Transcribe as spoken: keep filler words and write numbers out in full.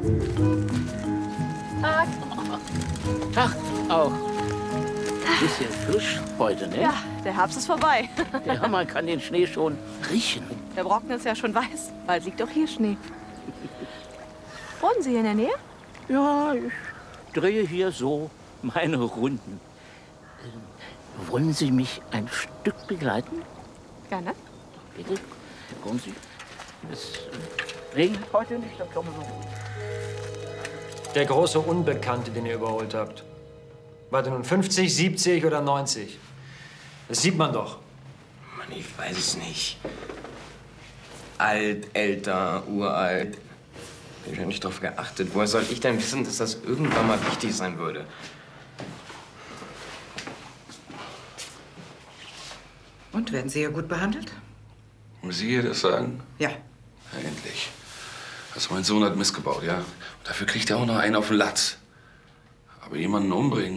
Tag. Tag auch. Bisschen frisch heute, ne? Ja, der Herbst ist vorbei. Ja, man kann den Schnee schon riechen. Der Brocken ist ja schon weiß. Bald liegt auch hier Schnee. Wohnen Sie hier in der Nähe? Ja, ich drehe hier so meine Runden. Ähm, wollen Sie mich ein Stück begleiten? Gerne. Bitte, kommen Sie. Es äh, regnet heute nicht, dann kommen Sie. Der große Unbekannte, den ihr überholt habt. War der nun fünfzig, siebzig oder neunzig? Das sieht man doch. Mann, ich weiß es nicht. Alt, älter, uralt. Ich habe nicht darauf geachtet. Woher soll ich denn wissen, dass das irgendwann mal wichtig sein würde? Und, werden Sie hier gut behandelt? Muss Sie ihr das sagen? Ja. Ja, endlich. Also mein Sohn hat missgebaut, ja. Und dafür kriegt er auch noch einen auf den Latz. Aber jemanden umbringen,